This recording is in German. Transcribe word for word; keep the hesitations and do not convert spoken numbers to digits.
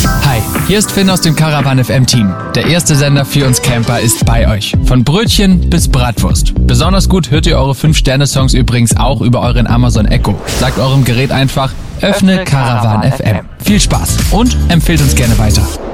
Hi, hier ist Finn aus dem Caravan F M Team. Der erste Sender für uns Camper ist bei euch. Von Brötchen bis Bratwurst. Besonders gut hört ihr eure fünf Sterne Songs übrigens auch über euren Amazon Echo. Sagt eurem Gerät einfach, öffne Caravan F M. Viel Spaß und empfehlt uns gerne weiter.